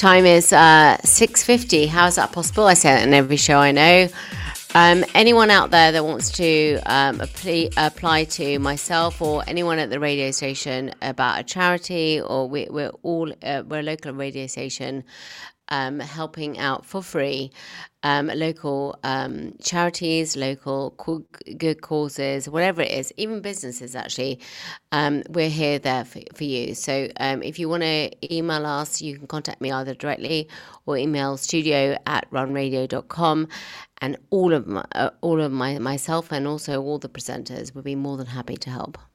Time is 6:50. How is that possible? I say that in every show, I know. Anyone out there that wants to apply to myself or anyone at the radio station about a charity, or we're a local radio station helping out for free local charities, local good causes, whatever it is, even businesses actually. We're here there for you. So if you want to email us, you can contact me either directly or email studio@runradio.com, and all of myself and also all the presenters would be more than happy to help.